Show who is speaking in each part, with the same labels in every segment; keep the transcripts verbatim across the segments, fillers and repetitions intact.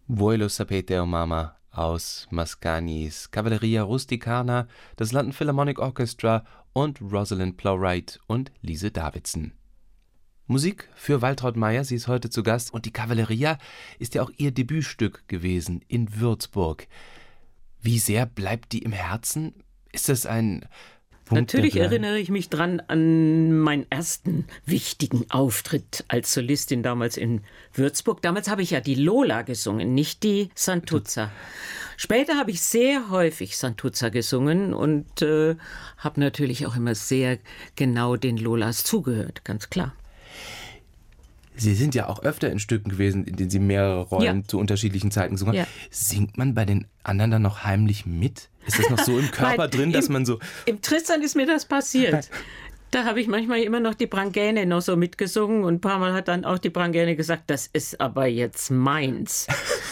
Speaker 1: Voi lo sapete, o Mama aus Mascanis Cavalleria Rusticana, das London Philharmonic Orchestra und Rosalind Plowright und Lise Davidson. Musik für Waltraud Mayer, sie ist heute zu Gast, und die Cavalleria ist ja auch ihr Debütstück gewesen in Würzburg. Wie sehr bleibt die im Herzen? Ist das ein Punkt,
Speaker 2: Natürlich erinnere ich mich dran an meinen ersten wichtigen Auftritt als Solistin damals in Würzburg. Damals habe ich ja die Lola gesungen, nicht die Santuzza. Später habe ich sehr häufig Santuzza gesungen und äh, habe natürlich auch immer sehr genau den Lolas zugehört, ganz klar.
Speaker 1: Sie sind ja auch öfter in Stücken gewesen, in denen Sie mehrere Rollen ja. zu unterschiedlichen Zeiten gesungen haben. Ja. Singt man bei den anderen dann noch heimlich mit? Ist das noch so im Körper drin, dass
Speaker 2: im,
Speaker 1: man so...
Speaker 2: Im Tristan ist mir das passiert. Da habe ich manchmal immer noch die Brangäne noch so mitgesungen und ein paar Mal hat dann auch die Brangäne gesagt, das ist aber jetzt meins.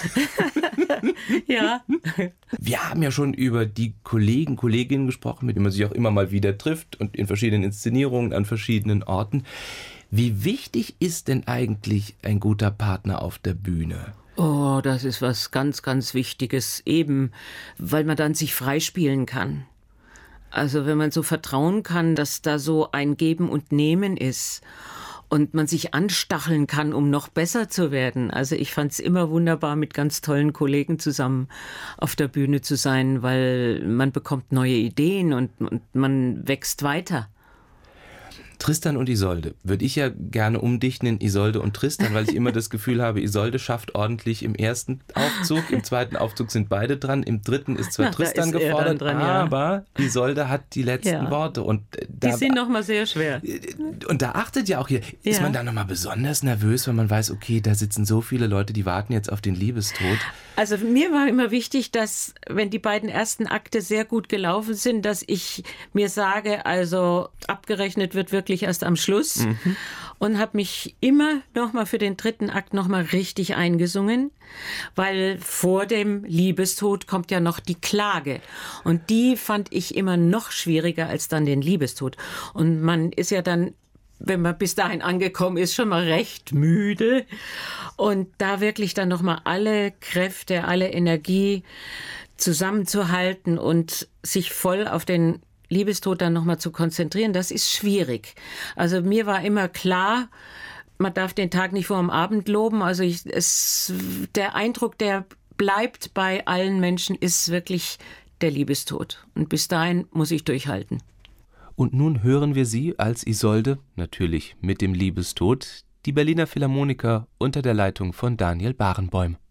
Speaker 2: Ja.
Speaker 1: Wir haben ja schon über die Kollegen, Kolleginnen gesprochen, mit denen man sich auch immer mal wieder trifft und in verschiedenen Inszenierungen an verschiedenen Orten. Wie wichtig ist denn eigentlich ein guter Partner auf der Bühne?
Speaker 2: Oh, das ist was ganz, ganz Wichtiges, eben weil man dann sich freispielen kann. Also wenn man so vertrauen kann, dass da so ein Geben und Nehmen ist und man sich anstacheln kann, um noch besser zu werden. Also ich fand es immer wunderbar, mit ganz tollen Kollegen zusammen auf der Bühne zu sein, weil man bekommt neue Ideen und, und man wächst weiter.
Speaker 1: Tristan und Isolde würde ich ja gerne umdichten in Isolde und Tristan, weil ich immer das Gefühl habe, Isolde schafft ordentlich im ersten Aufzug, im zweiten Aufzug sind beide dran, im dritten ist zwar Na, Tristan ist gefordert, dran, aber ja. Isolde hat die letzten ja. Worte. Und da,
Speaker 2: die sind nochmal sehr schwer.
Speaker 1: Und da achtet ja auch hier, ja. ist man da nochmal besonders nervös, wenn man weiß, okay, da sitzen so viele Leute, die warten jetzt auf den Liebestod?
Speaker 2: Also mir war immer wichtig, dass, wenn die beiden ersten Akte sehr gut gelaufen sind, dass ich mir sage, also abgerechnet wird wirklich erst am Schluss mhm. und habe mich immer noch mal für den dritten Akt noch mal richtig eingesungen, weil vor dem Liebestod kommt ja noch die Klage und die fand ich immer noch schwieriger als dann den Liebestod und man ist ja dann, wenn man bis dahin angekommen ist, schon mal recht müde und da wirklich dann noch mal alle Kräfte, alle Energie zusammenzuhalten und sich voll auf den Liebestod dann nochmal zu konzentrieren, das ist schwierig. Also mir war immer klar, man darf den Tag nicht vor dem Abend loben. Also ich, es, der Eindruck, der bleibt bei allen Menschen, ist wirklich der Liebestod. Und bis dahin muss ich durchhalten.
Speaker 1: Und nun hören wir Sie als Isolde, natürlich mit dem Liebestod, die Berliner Philharmoniker unter der Leitung von Daniel Barenboim.